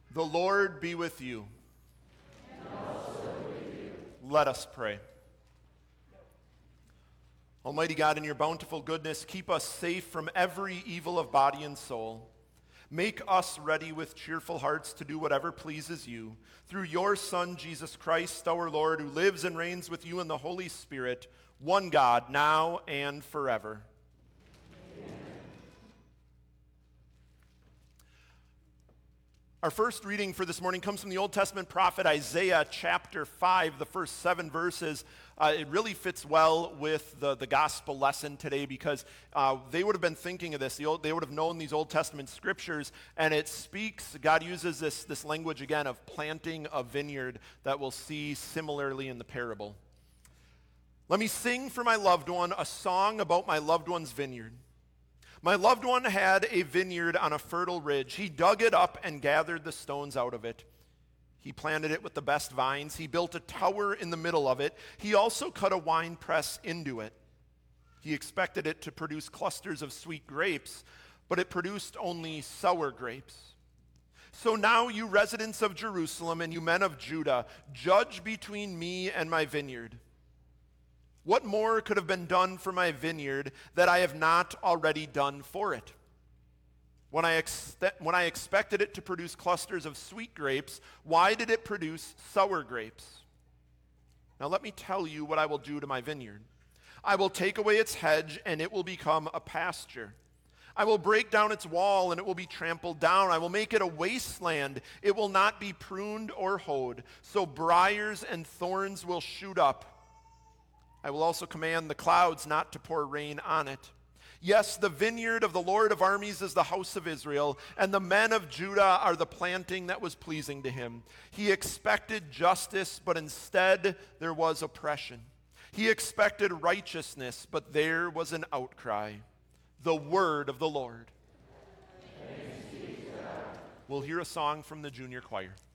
The Lord be with you. And also with you. Let us pray. Almighty God, in your bountiful goodness, keep us safe from every evil of body and soul. Make us ready with cheerful hearts to do whatever pleases you. Through your Son, Jesus Christ, our Lord, who lives and reigns with you in the Holy Spirit, one God, now and forever. Our first reading for this morning comes from the Old Testament prophet Isaiah chapter 5, the first 7 verses. It really fits well with the gospel lesson today because they would have been thinking of this. They would have known these Old Testament scriptures, and it speaks, God uses this language again of planting a vineyard that we'll see similarly in the parable. Let me sing for my loved one a song about my loved one's vineyard. My loved one had a vineyard on a fertile ridge. He dug it up and gathered the stones out of it. He planted it with the best vines. He built a tower in the middle of it. He also cut a wine press into it. He expected it to produce clusters of sweet grapes, but it produced only sour grapes. So now, you residents of Jerusalem and you men of Judah, judge between me and my vineyard. What more could have been done for my vineyard that I have not already done for it? When I expected it to produce clusters of sweet grapes, why did it produce sour grapes? Now let me tell you what I will do to my vineyard. I will take away its hedge, and it will become a pasture. I will break down its wall, and it will be trampled down. I will make it a wasteland. It will not be pruned or hoed, so briars and thorns will shoot up. I will also command the clouds not to pour rain on it. Yes, the vineyard of the Lord of armies is the house of Israel, and the men of Judah are the planting that was pleasing to him. He expected justice, but instead there was oppression. He expected righteousness, but there was an outcry. The word of the Lord. Thanks be to God. We'll hear a song from the junior choir.